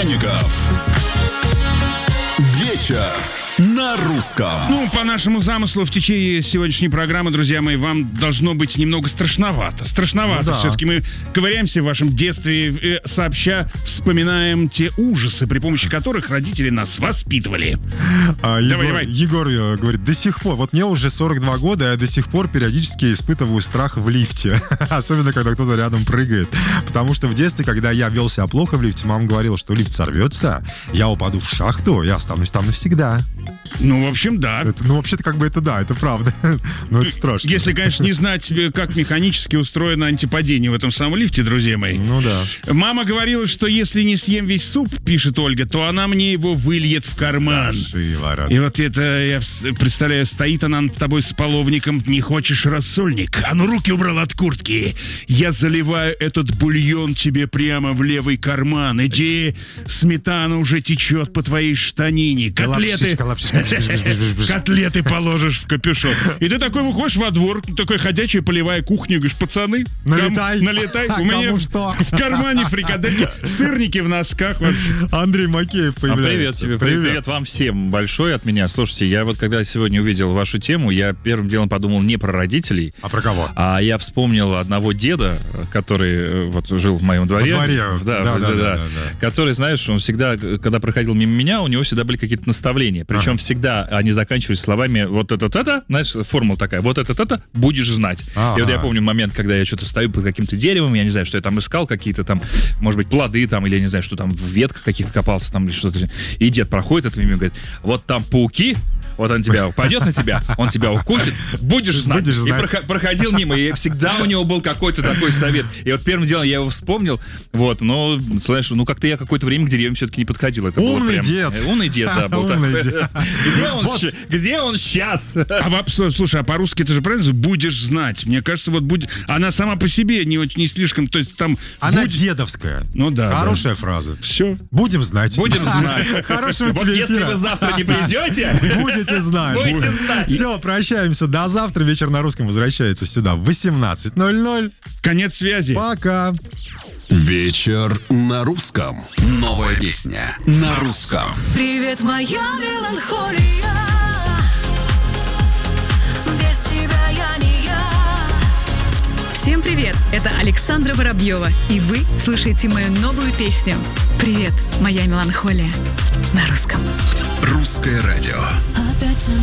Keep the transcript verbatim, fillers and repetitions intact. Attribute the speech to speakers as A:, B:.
A: Овсянников. Вечер на русском.
B: Ну, по нашему замыслу в течение сегодняшней программы, друзья мои, вам должно быть немного страшновато. Страшновато. Ну, да. Все-таки мы ковыряемся в вашем детстве, сообща вспоминаем те ужасы, при помощи которых родители нас воспитывали.
C: А,
B: давай,
C: Егор,
B: давай.
C: Егор говорит, до сих пор, вот мне уже сорок два года, я до сих пор периодически испытываю страх в лифте. Особенно, когда кто-то рядом прыгает. Потому что в детстве, когда я вел себя плохо в лифте, мама говорила, что лифт сорвется, я упаду в шахту, я останусь там навсегда.
B: Ну, в общем, да.
C: Это, ну, вообще-то, как бы это да, это правда. Но это страшно.
B: Если, конечно, не знать, как механически устроено антипадение в этом самом лифте, друзья мои.
C: Ну да.
B: Мама говорила, что если не съем весь суп, пишет Ольга, то она мне его выльет в карман.
C: Зашиворот.
B: И вот это, я представляю, стоит она над тобой с половником, не хочешь рассольник? А ну руки убрал от куртки. Я заливаю этот бульон тебе прямо в левый карман. Иди, сметана уже течет по твоей штанине. Котлеты... Котлеты положишь в капюшон. И ты такой выходишь во двор, такой ходячая полевая кухня, говоришь, пацаны,
C: налетай.
B: Ком, налетай. У меня
C: что?
B: в кармане фрикадельки, сырники в носках вообще.
C: Андрей Макеев появляется.
D: А привет тебе, привет. привет вам всем большой от меня. Слушайте, я вот когда сегодня увидел вашу тему, я первым делом подумал не про родителей.
C: А про кого?
D: А я вспомнил одного деда, который вот жил в моем дворе.
C: Во дворе.
D: Да, да, да, да, да, да. Который, знаешь, он всегда, когда проходил мимо меня, у него всегда были какие-то наставления. Причем ага. всегда они заканчивались словами вот это-то, знаешь, формула такая, вот это-то будешь знать. Ага. И вот я помню момент, когда я что-то стою под каким-то деревом, я не знаю, что я там искал, какие-то там, может быть, плоды там, или я не знаю, что там в ветках каких-то копался там, или что-то. И дед проходит это мимо и говорит, вот там пауки, вот он тебя упадет на тебя, он тебя укусит, будешь знать.
C: Будешь знать.
D: И проход, проходил мимо, и всегда у него был какой-то такой совет. И вот первым делом я его вспомнил, вот, но, знаешь, ну как-то я какое-то время к деревьям все-таки не подходил. Это
C: умный
D: прям...
C: дед.
D: Умный дед, да, был
C: умный
D: такой.
C: дед.
D: Где он, вот. Где он сейчас?
B: А вообще, слушай, а по-русски это же правильно? Будешь знать. Мне кажется, вот будет... Она сама по себе не, не слишком, то есть там...
C: Она
B: будь...
C: дедовская.
B: Ну да.
C: Хорошая
B: да.
C: фраза.
B: Все.
C: Будем знать.
D: Будем знать.
C: Хорошего
D: вот
C: тебе
D: если
C: эфира.
D: вы завтра не придете...
C: Будете знать.
D: Будете знать.
C: Все, прощаемся. До завтра. Вечер на русском возвращается сюда в восемнадцать ноль ноль.
B: Конец связи.
C: Пока.
A: Вечер на русском. Новая песня на русском.
E: Привет, моя меланхолия. Без тебя я не я.
F: Всем привет! Это Александра Воробьева, и вы слушаете мою новую песню «Привет, моя меланхолия» на русском.
A: Русское радио.
E: Опять